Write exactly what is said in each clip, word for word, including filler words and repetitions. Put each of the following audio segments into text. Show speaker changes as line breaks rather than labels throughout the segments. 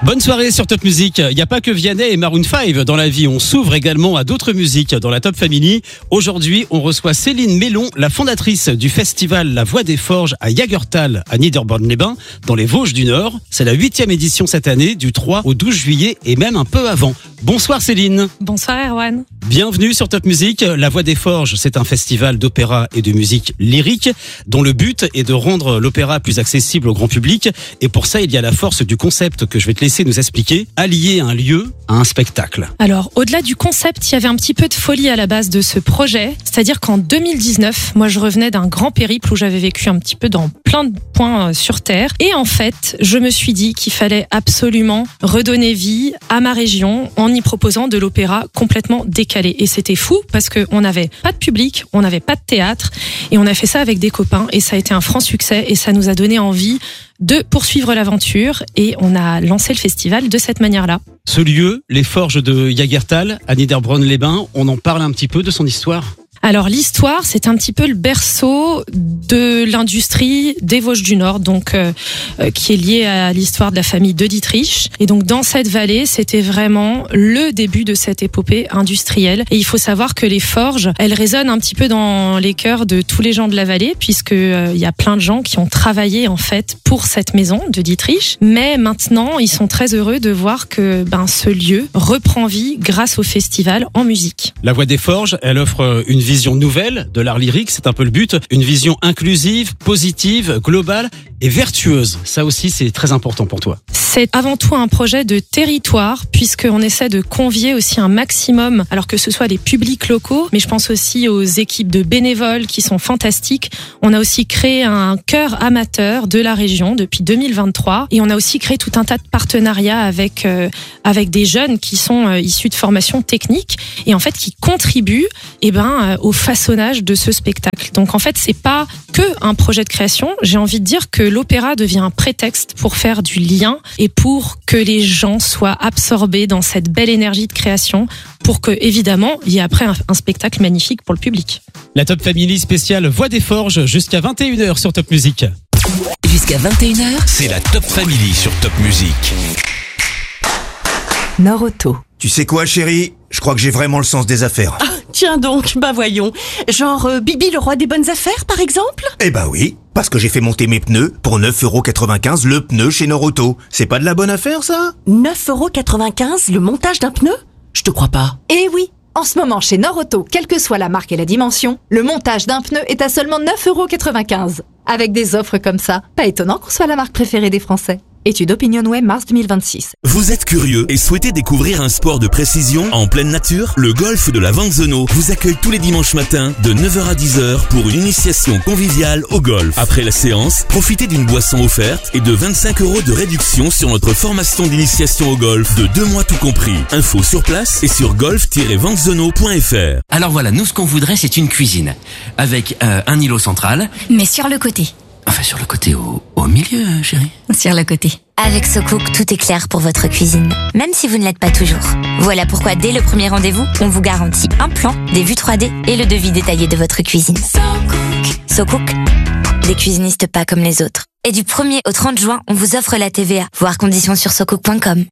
Bonne soirée sur Top Music. Il n'y a pas que Vianney et Maroon cinq dans la vie. On s'ouvre également à d'autres musiques dans la Top Family. Aujourd'hui, on reçoit Céline Mélon, la fondatrice du festival La Voix des Forges à Jagertal, à Niederbronn-les-Bains, dans les Vosges du Nord. C'est la huitième édition cette année, du trois au douze juillet et même un peu avant. Bonsoir Céline.
Bonsoir Erwan.
Bienvenue sur Top Music. La Voix des Forges, c'est un festival d'opéra et de musique lyrique dont le but est de rendre l'opéra plus accessible au grand public. Et pour ça, il y a la force du concept que je vais te laisser nous expliquer, allier un lieu à un spectacle.
Alors, au-delà du concept, il y avait un petit peu de folie à la base de ce projet. C'est-à-dire qu'en deux mille dix-neuf, moi, je revenais d'un grand périple où j'avais vécu un petit peu dans plein de points sur Terre. Et en fait, je me suis dit qu'il fallait absolument redonner vie à ma région en y proposant de l'opéra complètement décalé. Et c'était fou parce qu'on n'avait pas de public, on n'avait pas de théâtre et on a fait ça avec des copains et ça a été un franc succès et ça nous a donné envie de poursuivre l'aventure et on a lancé le festival de cette manière-là.
Ce lieu, les Forges de Jagertal, à Niederbronn-les-Bains, on en parle un petit peu de son histoire ?
Alors l'histoire, c'est un petit peu le berceau de l'industrie des Vosges du Nord, donc euh, qui est lié à l'histoire de la famille de Dietrich. Et donc dans cette vallée, c'était vraiment le début de cette épopée industrielle. Et il faut savoir que les forges, elles résonnent un petit peu dans les cœurs de tous les gens de la vallée, puisque euh, il y a plein de gens qui ont travaillé en fait pour cette maison de Dietrich. Mais maintenant, ils sont très heureux de voir que ben ce lieu reprend vie grâce au festival en musique.
La Voix des Forges, elle offre une vision nouvelle de l'art lyrique, c'est un peu le but, une vision inclusive, positive, globale et vertueuse. Ça aussi, c'est très important pour toi.
C'est avant tout un projet de territoire, puisqu'on essaie de convier aussi un maximum, alors que ce soit les publics locaux, mais je pense aussi aux équipes de bénévoles qui sont fantastiques. On a aussi créé un chœur amateur de la région depuis deux mille vingt-trois et on a aussi créé tout un tas de partenariats avec euh, avec des jeunes qui sont euh, issus de formations techniques et en fait qui contribuent eh ben euh, au façonnage de ce spectacle. Donc en fait, c'est pas que un projet de création, j'ai envie de dire que l'opéra devient un prétexte pour faire du lien et pour que les gens soient absorbés dans cette belle énergie de création pour que, évidemment, il y ait après un, un spectacle magnifique pour le public.
La Top Family spéciale Voix des Forges jusqu'à vingt et une heures sur Top Music.
Jusqu'à vingt et une heures, c'est la Top Family sur Top Music.
Nord-Auto.
Tu sais quoi, chérie ? Je crois que j'ai vraiment le sens des affaires.
Ah, tiens donc, bah voyons. Genre euh, Bibi le roi des bonnes affaires, par exemple ?
Eh bah oui, parce que j'ai fait monter mes pneus pour neuf euros quatre-vingt-quinze le pneu chez Nord-Auto. C'est pas de la bonne affaire, ça ?
neuf euros quatre-vingt-quinze le montage d'un pneu ? Je te crois pas.
Eh oui, en ce moment chez Nord-Auto, quelle que soit la marque et la dimension, le montage d'un pneu est à seulement neuf euros quatre-vingt-quinze. Avec des offres comme ça, pas étonnant qu'on soit la marque préférée des Français. Étude OpinionWay mars deux mille vingt-six.
Vous êtes curieux et souhaitez découvrir un sport de précision en pleine nature ? Le golf de la Vanzeno vous accueille tous les dimanches matins de neuf heures à dix heures pour une initiation conviviale au golf. Après la séance, profitez d'une boisson offerte et de vingt-cinq euros de réduction sur notre formation d'initiation au golf de deux mois tout compris. Info sur place et sur golf tiret vanzeno point f r.
Alors voilà, nous ce qu'on voudrait c'est une cuisine avec euh, un îlot central.
Mais sur le côté.
Enfin sur le côté, au, au milieu, chérie.
Sur le côté. Avec SoCook, tout est clair pour votre cuisine, même si vous ne l'êtes pas toujours. Voilà pourquoi dès le premier rendez-vous, on vous garantit un plan, des vues trois D et le devis détaillé de votre cuisine. SoCook. SoCook, les cuisinistes pas comme les autres. Et du premier au trente juin, on vous offre la T V A. Voir conditions sur socook point com.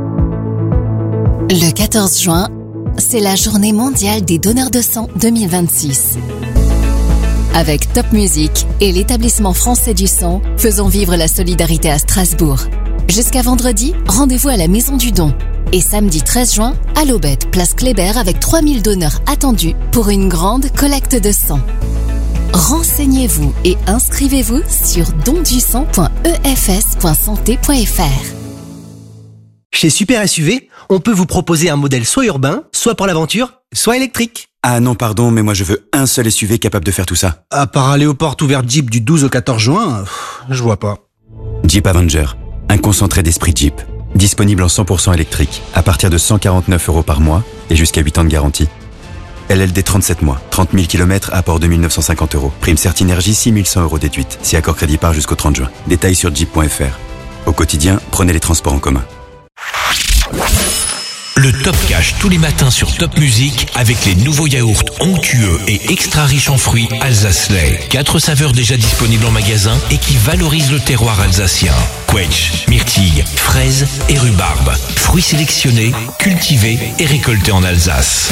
Le quatorze juin, c'est la journée mondiale des donneurs de sang deux mille vingt-six. Avec Top Music et l'établissement français du sang, faisons vivre la solidarité à Strasbourg. Jusqu'à vendredi, rendez-vous à la Maison du Don. Et samedi treize juin, à l'Aubette, place Kléber, avec trois mille donneurs attendus pour une grande collecte de sang. Renseignez-vous et inscrivez-vous sur don du sang point e f s point santé point f r.
Chez Super S U V, on peut vous proposer un modèle soit urbain, soit pour l'aventure, soit électrique.
Ah non, pardon, mais moi je veux un seul S U V capable de faire tout ça.
À part aller aux portes ouvertes Jeep du douze au quatorze juin, pff, je vois pas.
Jeep Avenger, un concentré d'esprit Jeep. Disponible en cent pour cent électrique, à partir de cent quarante-neuf euros par mois et jusqu'à huit ans de garantie. L L D trente-sept mois, trente mille kilomètres, apport deux mille neuf cent cinquante euros. Prime Certinergie six mille cent euros déduite, si accord crédit par jusqu'au trente juin. Détails sur jeep point f r. Au quotidien, prenez les transports en commun.
Le Top Cash tous les matins sur Top Music avec les nouveaux yaourts onctueux et extra riches en fruits Alsace Lait. Quatre saveurs déjà disponibles en magasin et qui valorisent le terroir alsacien. Quetch, myrtille,
fraises et rhubarbe. Fruits sélectionnés, cultivés et récoltés en Alsace.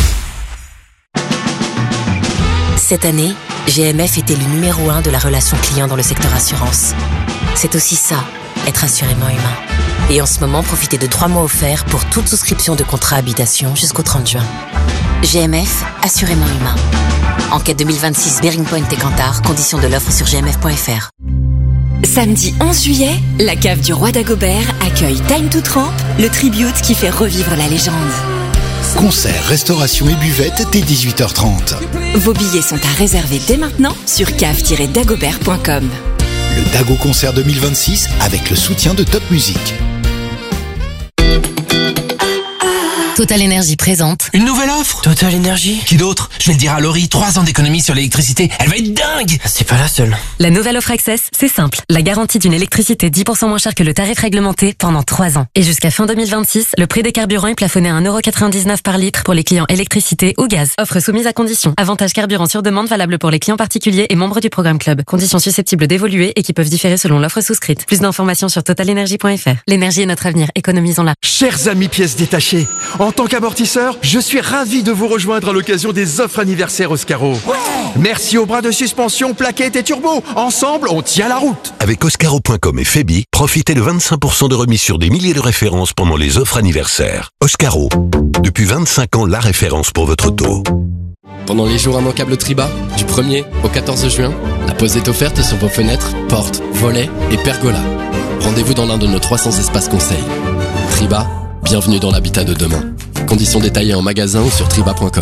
Cette année, G M F était le numéro un de la relation client dans le secteur assurance. C'est aussi ça, être assurément humain. Et en ce moment, profitez de trois mois offerts pour toute souscription de contrat habitation jusqu'au trente juin. G M F, assurément humain. Enquête deux mille vingt-six, Bearing Point et Kantar, conditions de l'offre sur g m f point f r.
Samedi onze juillet, la cave du Roi Dagobert accueille Time to Tramp, le tribute qui fait revivre la légende.
Concert, restauration et buvette dès dix-huit heures trente.
Vos billets sont à réserver dès maintenant sur cave tiret dagobert point com.
Le Dago Concert deux mille vingt-six avec le soutien de Top Music.
Total Énergie présente
Une nouvelle offre
Total Énergie.
Qui d'autre? Je vais le dire à Laurie, trois ans d'économie sur l'électricité, elle va être dingue.
C'est pas la seule.
La nouvelle offre Access, c'est simple. La garantie d'une électricité dix pour cent moins chère que le tarif réglementé pendant trois ans. Et jusqu'à fin deux mille vingt-six, le prix des carburants est plafonné à un euro quatre-vingt-dix-neuf par litre pour les clients électricité ou gaz. Offre soumise à conditions. Avantage carburant sur demande valable pour les clients particuliers et membres du programme Club. Conditions susceptibles d'évoluer et qui peuvent différer selon l'offre souscrite. Plus d'informations sur total énergie point f r. L'énergie est notre avenir, économisons-la.
Chers amis pièces détachées, en tant qu'amortisseur, je suis ravi de vous rejoindre à l'occasion des offres anniversaires Oscaro. Ouais. Merci aux bras de suspension, plaquettes et turbo. Ensemble, on tient la route.
Avec Oscaro point com et Febi, profitez de vingt-cinq pour cent de remise sur des milliers de références pendant les offres anniversaires. Oscaro, depuis vingt-cinq ans, la référence pour votre auto.
Pendant les jours immanquables Triba, du premier au quatorze juin, la pause est offerte sur vos fenêtres, portes, volets et pergolas. Rendez-vous dans l'un de nos trois cents espaces conseils. Triba, bienvenue dans l'habitat de demain. Conditions détaillées en magasin ou sur triba point com.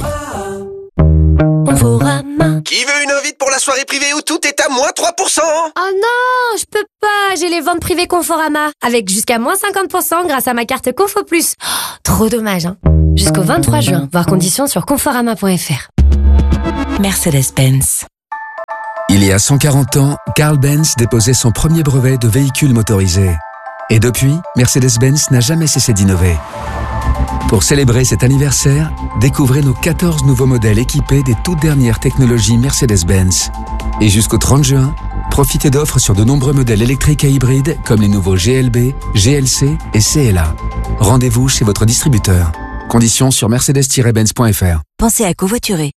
Qui veut une invite pour la soirée privée où tout est à moins trois pour cent?
Oh non, je peux pas, j'ai les ventes privées Conforama, avec jusqu'à moins cinquante pour cent grâce à ma carte Confo Plus. Oh, trop dommage, hein. Jusqu'au vingt-trois juin, voir conditions sur conforama point f r.
Mercedes-Benz. Il y a cent quarante ans, Carl Benz déposait son premier brevet de véhicule motorisé. Et depuis, Mercedes-Benz n'a jamais cessé d'innover. Pour célébrer cet anniversaire, découvrez nos quatorze nouveaux modèles équipés des toutes dernières technologies Mercedes-Benz. Et jusqu'au trente juin, profitez d'offres sur de nombreux modèles électriques et hybrides comme les nouveaux G L B, G L C et C L A. Rendez-vous chez votre distributeur. Conditions sur mercedes tiret benz point f r.
Pensez à covoiturer.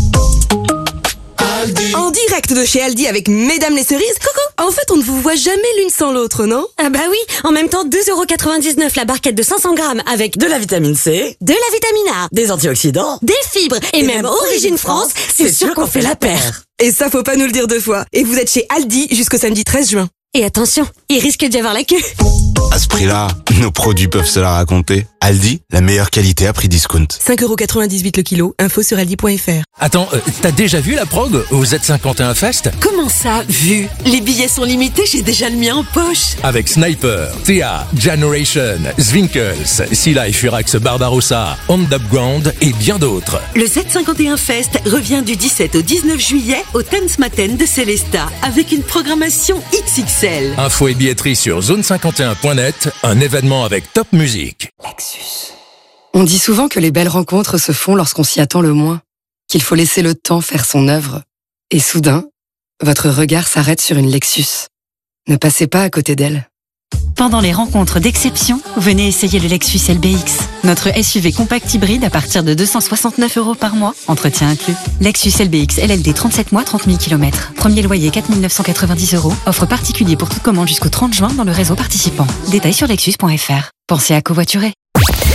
En direct de chez Aldi avec Mesdames les cerises. Coucou. En fait, on ne vous voit jamais l'une sans l'autre, non?
Ah bah oui. En même temps, deux euros quatre-vingt-dix-neuf la barquette de cinq cents grammes avec
de la vitamine C,
de la vitamine A,
des antioxydants,
des fibres et, et même, même Origine France. C'est sûr qu'on fait la paire.
Et ça, faut pas nous le dire deux fois. Et vous êtes chez Aldi jusqu'au samedi treize juin.
Et attention, il risque d'y avoir la queue.
À ce prix-là, nos produits peuvent se la raconter. Aldi, la meilleure qualité à prix discount.
cinq euros quatre-vingt-dix-huit le kilo, info sur aldi point f r.
Attends, euh, t'as déjà vu la prog au Z cinquante et un Fest?
Comment ça, vu? Les billets sont limités, j'ai déjà le mien en poche.
Avec Sniper, Théa, Generation, Zwinkels, Sea Life, Furax, Barbarossa, On the Ground et bien d'autres.
Le Z cinquante et un Fest revient du dix-sept au dix-neuf juillet au Tanzmatten de Célesta avec une programmation X X L.
Info et billetterie sur zone cinquante et un point net, un événement avec Top Music.
Lexus. On dit souvent que les belles rencontres se font lorsqu'on s'y attend le moins, qu'il faut laisser le temps faire son œuvre. Et soudain, votre regard s'arrête sur une Lexus. Ne passez pas à côté d'elle.
Pendant les rencontres d'exception, venez essayer le Lexus L B X. Notre S U V compact hybride à partir de deux cent soixante-neuf euros par mois, entretien inclus. Lexus L B X L L D trente-sept mois, trente mille kilomètres. Premier loyer quatre mille neuf cent quatre-vingt-dix euros. Offre particulier pour toute commande jusqu'au trente juin dans le réseau participant. Détails sur lexus point f r. Pensez à covoiturer.